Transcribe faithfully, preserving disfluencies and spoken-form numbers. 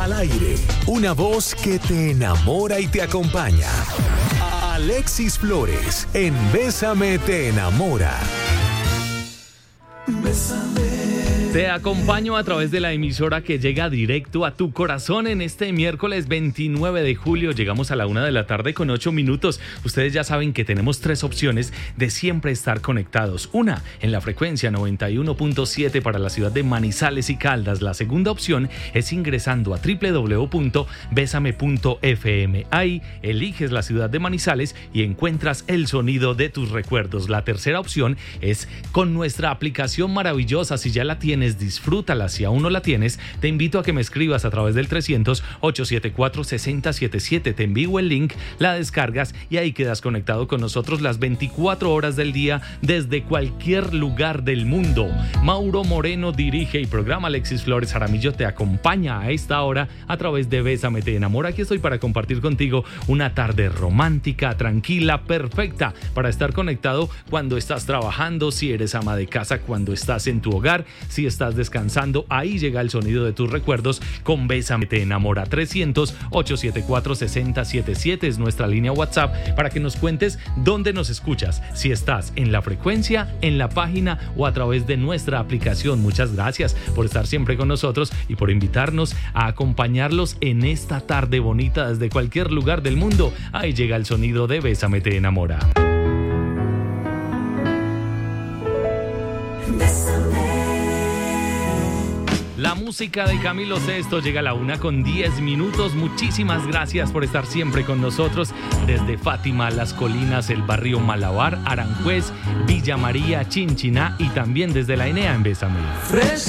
al aire. Una voz que te enamora y te acompaña. Alexis Flores, en Bésame te enamora. Bésame. Te acompaño a través de la emisora que llega directo a tu corazón en este miércoles veintinueve de julio. Llegamos a la una de la tarde con ocho minutos. Ustedes ya saben que tenemos tres opciones de siempre estar conectados. Una, en la frecuencia noventa y uno punto siete para la ciudad de Manizales y Caldas. La segunda opción es ingresando a doble u doble u doble u punto bésame punto efe eme. Ahí eliges la ciudad de Manizales y encuentras el sonido de tus recuerdos. La tercera opción es con nuestra aplicación maravillosa. Si ya la tienes, disfrútala. Si aún no la tienes, te invito a que me escribas a través del trescientos, ochocientos setenta y cuatro, sesenta setenta y siete. Te envío el link, la descargas y ahí quedas conectado con nosotros las veinticuatro horas del día desde cualquier lugar del mundo. Mauro Moreno dirige y programa. Alexis Flores Jaramillo te acompaña a esta hora a través de Bésame te enamora. Aquí estoy para compartir contigo una tarde romántica, tranquila, perfecta para estar conectado cuando estás trabajando, si eres ama de casa, cuando estás en tu hogar, si estás descansando. Ahí llega el sonido de tus recuerdos con Bésame te enamora. Trescientos, ochocientos setenta y cuatro, sesenta setenta y siete es nuestra línea WhatsApp para que nos cuentes dónde nos escuchas, si estás en la frecuencia, en la página o a través de nuestra aplicación. Muchas gracias por estar siempre con nosotros y por invitarnos a acompañarlos en esta tarde bonita desde cualquier lugar del mundo. Ahí llega el sonido de Bésame te enamora. La música de Camilo Sesto llega a la una con diez minutos. Muchísimas gracias por estar siempre con nosotros desde Fátima, Las Colinas, el barrio Malabar, Aranjuez, Villa María, Chinchiná y también desde la Enea en Bésame. Fresa.